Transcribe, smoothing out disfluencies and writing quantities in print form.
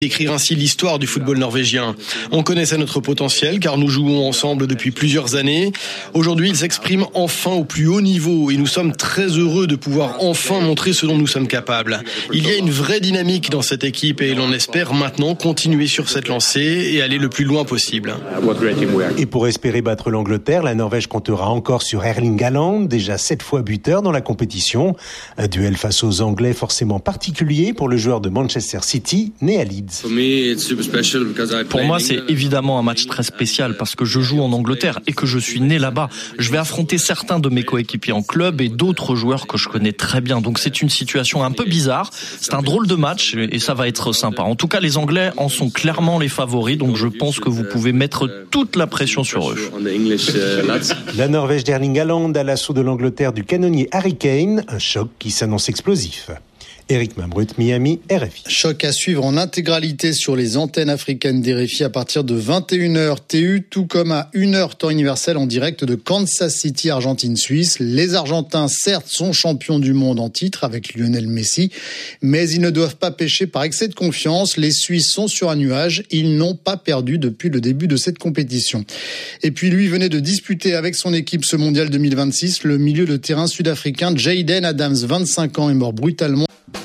Écrire ainsi l'histoire du football norvégien. On connaissait notre potentiel car nous jouons ensemble depuis plusieurs années. Aujourd'hui, il s'exprime enfin au plus haut niveau et nous sommes très heureux de pouvoir enfin montrer ce dont nous sommes capables. Il y a une vraie dynamique dans cette équipe et l'on espère maintenant continuer sur cette lancée et aller le plus loin possible. Et pour espérer battre l'Angleterre, la Norvège comptera encore sur Erling Haaland, déjà 7 fois buteur dans la compétition. Un duel face aux Anglais forcément particulier pour le joueur de Manchester City, né à Leeds. Pour moi, c'est évidemment un match très spécial parce que je joue en Angleterre et que je suis né là-bas. Je vais affronter certains de mes coéquipiers en club et d'autres joueurs que je connais très bien. Donc c'est une situation un peu bizarre. C'est un drôle de match et ça va être sympa. En tout cas, les Anglais en sont clairement les favoris. Donc je pense que vous pouvez mettre toute la pression sur eux. La Norvège d'Erling Haaland à l'assaut de l'Angleterre du canonnier Harry Kane. Un choc qui s'annonce explosif. Éric Mambrut, Miami, RFI. Choc à suivre en intégralité sur les antennes africaines d'RFI à partir de 21h TU, tout comme à 1h temps universel en direct de Kansas City, Argentine-Suisse. Les Argentins, certes, sont champions du monde en titre avec Lionel Messi, mais ils ne doivent pas pécher par excès de confiance. Les Suisses sont sur un nuage. Ils n'ont pas perdu depuis le début de cette compétition. Et puis lui venait de disputer avec son équipe ce mondial 2026. Le milieu de terrain sud-africain Jayden Adams, 25 ans, est mort brutalement.